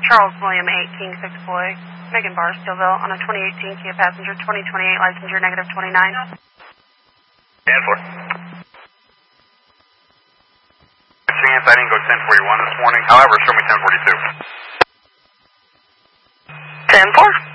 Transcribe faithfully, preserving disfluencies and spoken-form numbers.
Charles William eight, King six Boy, Megan Barstowville on a twenty eighteen Kia Passenger twenty twenty-eight licensure negative twenty-nine. ten four. Chance I didn't go ten forty-one this morning, however, show me ten forty-two. ten four.